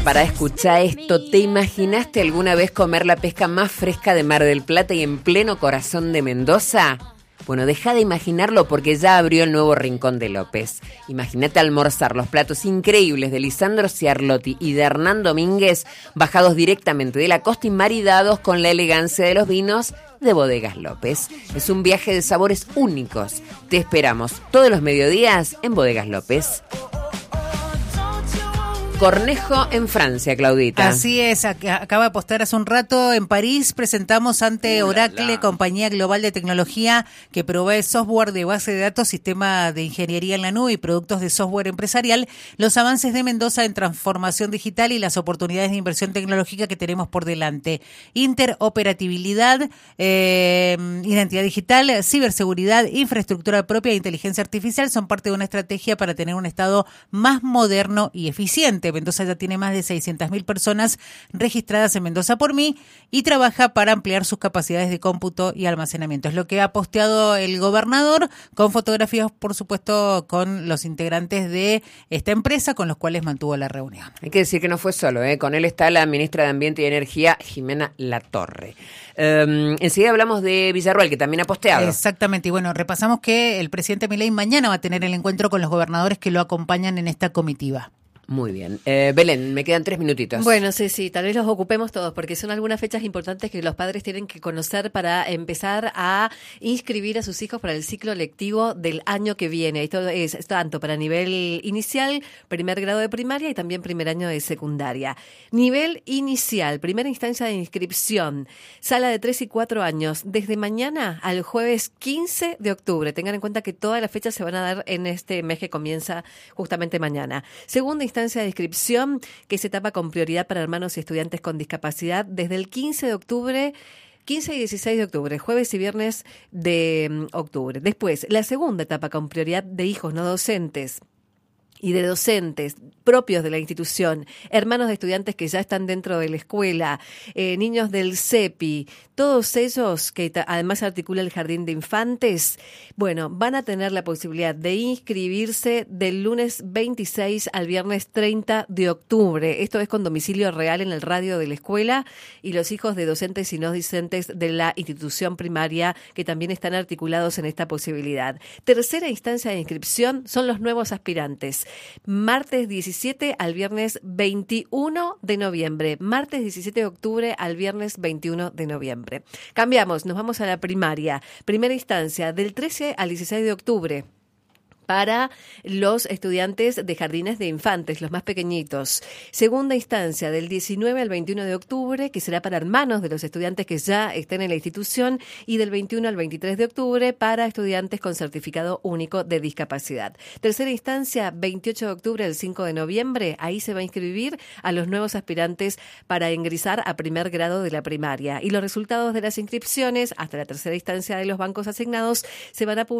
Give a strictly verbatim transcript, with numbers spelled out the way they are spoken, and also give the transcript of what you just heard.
Para escuchar esto, ¿te imaginaste alguna vez comer la pesca más fresca de Mar del Plata y en pleno corazón de Mendoza? Bueno, deja de imaginarlo porque ya abrió el nuevo Rincón de López. Imagínate almorzar los platos increíbles de Lisandro Ciarlotti y de Hernán Domínguez, bajados directamente de la costa y maridados con la elegancia de los vinos de Bodegas López. Es un viaje de sabores únicos. Te esperamos todos los mediodías en Bodegas López. Cornejo en Francia, Claudita. Así es, acaba de postar hace un rato. En París presentamos ante Oracle, compañía global de tecnología que provee software de base de datos, sistema de ingeniería en la nube y productos de software empresarial, los avances de Mendoza en transformación digital y las oportunidades de inversión tecnológica que tenemos por delante. Interoperabilidad, eh, identidad digital, ciberseguridad, infraestructura propia e inteligencia artificial son parte de una estrategia para tener un Estado más moderno y eficiente. Mendoza ya tiene más de seiscientas mil personas registradas en Mendoza por mí y trabaja para ampliar sus capacidades de cómputo y almacenamiento. Es lo que ha posteado el gobernador, con fotografías, por supuesto, con los integrantes de esta empresa con los cuales mantuvo la reunión. Hay que decir que no fue solo, ¿eh? Con él está la ministra de Ambiente y Energía, Jimena Latorre. Um, enseguida hablamos de Villarroel, que también ha posteado. Exactamente, y bueno, repasamos que el presidente Milei mañana va a tener el encuentro con los gobernadores que lo acompañan en esta comitiva. Muy bien. Eh, Belén, me quedan tres minutitos. Bueno, sí, sí, tal vez los ocupemos todos, porque son algunas fechas importantes que los padres tienen que conocer para empezar a inscribir a sus hijos para el ciclo lectivo del año que viene. Esto es tanto para nivel inicial, primer grado de primaria y también primer año de secundaria. Nivel inicial, primera instancia de inscripción, sala de tres y cuatro años, desde mañana al jueves quince de octubre. Tengan en cuenta que todas las fechas se van a dar en este mes que comienza justamente mañana. Segunda instancia de inscripción, que es etapa con prioridad para hermanos y estudiantes con discapacidad, desde el quince de octubre, quince y dieciséis de octubre, jueves y viernes de um, octubre. Después, la segunda etapa con prioridad de hijos no docentes y de docentes propios de la institución, hermanos de estudiantes que ya están dentro de la escuela, eh, niños del C E P I, todos ellos que ta- además articula el Jardín de Infantes, bueno, van a tener la posibilidad de inscribirse del lunes veintiséis al viernes treinta de octubre. Esto es con domicilio real en el radio de la escuela y los hijos de docentes y no docentes de la institución primaria que también están articulados en esta posibilidad. Tercera instancia de inscripción son los nuevos aspirantes. Martes diecisiete al viernes veintiuno de noviembre. Martes diecisiete de octubre al viernes veintiuno de noviembre. Cambiamos, nos vamos a la primaria. Primera instancia, del trece al dieciséis de octubre. Para los estudiantes de jardines de infantes, los más pequeñitos. Segunda instancia, del diecinueve al veintiuno de octubre, que será para hermanos de los estudiantes que ya estén en la institución, y del veintiuno al veintitrés de octubre para estudiantes con certificado único de discapacidad. Tercera instancia, veintiocho de octubre al cinco de noviembre, ahí se va a inscribir a los nuevos aspirantes para ingresar a primer grado de la primaria. Y los resultados de las inscripciones, hasta la tercera instancia de los bancos asignados, se van a publicar